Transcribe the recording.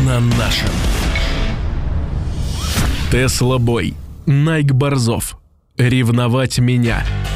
на нашем. Тесла Бой, Найк Борзов, Ревновать меня,